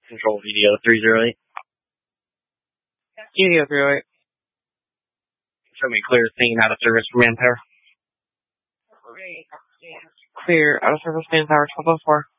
Control VDO 308. VDO 308. Show me clear scene out of service for manpower. Clear out of service manpower 1204.